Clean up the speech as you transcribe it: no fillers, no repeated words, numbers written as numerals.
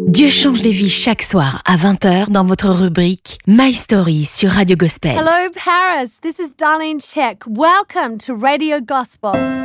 Dieu change les vies chaque soir à 20h dans votre rubrique My Story sur Radio Gospel. Hello Paris, this is Darlene Check. Welcome to Radio Gospel.